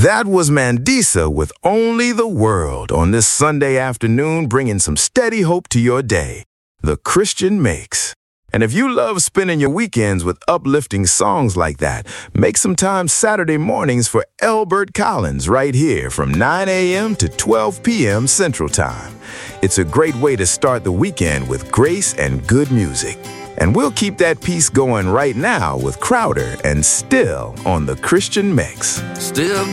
That was Mandisa with Only the World on this Sunday afternoon, bringing some steady hope to your day. The Christian Makes. And if you love spending your weekends with uplifting songs like that, make some time Saturday mornings for Elbert Collins right here from 9 a.m. to 12 p.m. Central Time. It's a great way to start the weekend with grace and good music. And we'll keep that piece going right now with Crowder and Still on the Christian Mix. Still